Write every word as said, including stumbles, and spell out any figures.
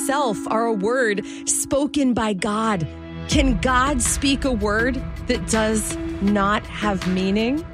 itself are a word spoken by God. Can God speak a word that does not have meaning?